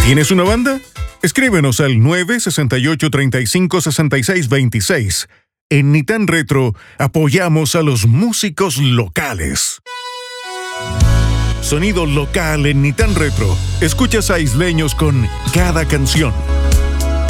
¿Tienes una banda? Escríbenos al 968-356626. En Nitán Retro apoyamos a los músicos locales. Sonido local en Nitán Retro. Escuchas a isleños con cada canción.